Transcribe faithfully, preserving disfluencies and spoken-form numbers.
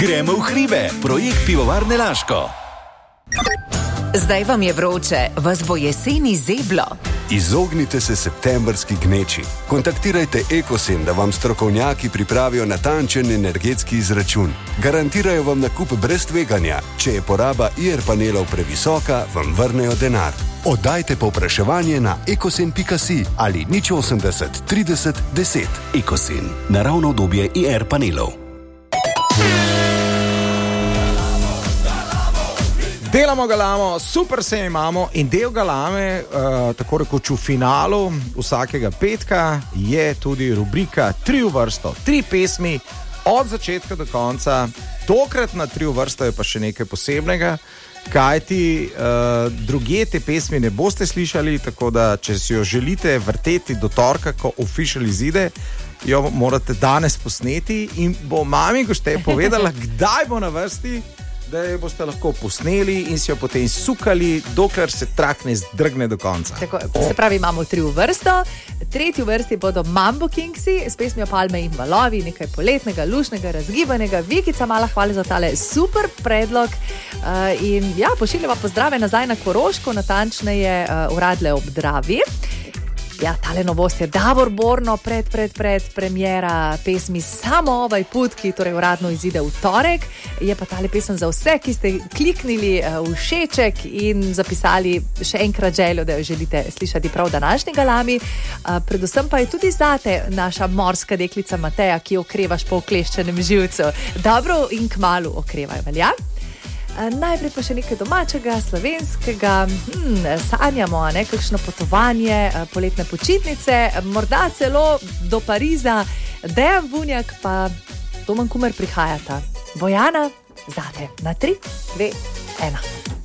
Gremo v hribe, projekt Pivovarne Laško. Zdaj vam je vroče, vas bo jeseni zeblo. Izognite se septembrski gneči. Kontaktirajte Ekosen, da vam strokovnjaki pripravijo natančen energetski izračun. Garantirajo vam nakup brez tveganja. Če je poraba I R panelov previsoka, vam vrnejo denar. Oddajte povpraševanje na ekosen pika si ali nič osemdeset trideset deset. Ekosen, naravno obdobje I R panelov. Delamo galamo, super se imamo in del galame, uh, tako rekoč v finalu vsakega petka, je tudi rubrika Tri v vrsto, tri pesmi od začetka do konca. Tokrat na Tri v vrsto je pa še nekaj posebnega, kajti uh, druge te pesmi ne boste slišali, tako da če si jo želite vrteti do torka, ko official izide, jo morate danes posneti in bo mami Gošte povedala, kdaj bo na vrsti, da jo boste lahko posneli in si jo potem sukali, dokler se trak ne zdrgne do konca. Tako, se pravi, imamo tri v vrsto. Tretji v vrsti bodo Mambo Kingsi s pesmijo Palme in valovi, nekaj poletnega, lušnega, razgibanega. Vikica, mala hvala za tale super predlog. Uh, in ja, pošiljava pozdrave nazaj na Koroško, natančneje uh, Uradle ob Dravi. Ja, tale novost je Davor Borno, pred, pred, pred premiera pesmi Samo ovaj put, ki torej uradno izide v torek. Je pa tale pesem za vse, ki ste kliknili v všeček in zapisali še enkrat željo, da jo želite slišati prav današnji galami. Predvsem pa je tudi zate naša morska deklica Mateja, ki okrevaš po okleščenem živcu. Dobro in kmalu okrevaj, velja? Najprej pa še nekaj domačega, slovenskega. Hmm, sanjamo, ne, kakšno potovanje, poletne počitnice, morda celo do Pariza. Dejan Vunjak pa Domen Kumer prihajata. Bojana, zate na tri, dve, ena.